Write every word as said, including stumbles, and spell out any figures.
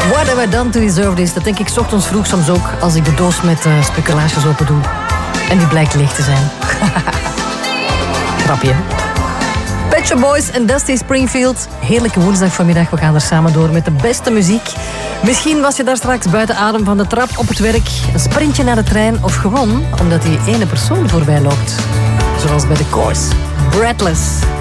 What have I done to deserve this? Dat denk ik 's ochtends vroeg soms ook als ik de doos met uh, speculaasjes open doe. En die blijkt leeg te zijn. Grapje. Pet Shop Boys en Dusty Springfield. Heerlijke woensdag vanmiddag. We gaan er samen door met de beste muziek. Misschien was je daar straks buiten adem van de trap op het werk. Een sprintje naar de trein of gewoon omdat die ene persoon voorbij loopt. Zoals bij de Course. Breathless.